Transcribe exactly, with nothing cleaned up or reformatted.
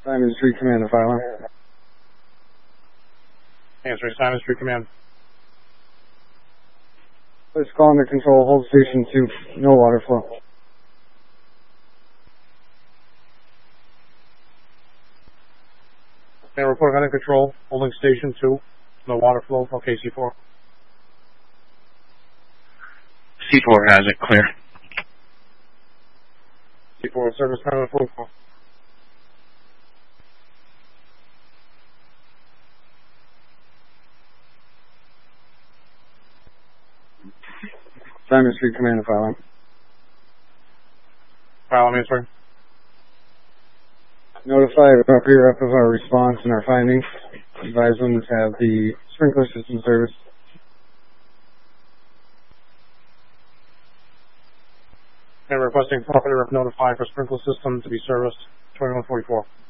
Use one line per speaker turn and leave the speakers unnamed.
Simon Street Command to file on.
Answering Simon Street Command.
Please call under control, hold station two, no water flow.
Okay, report under control, holding station two, no water flow. Okay, C four.
C four has it, clear.
C four, service time of protocol.
Simon Street Command to file on.
File, I'm answering.
Notify the property rep of our response and our findings. Advise them to have the sprinkler system service.
And requesting property rep notify for sprinkler system to be serviced, twenty-one forty-four.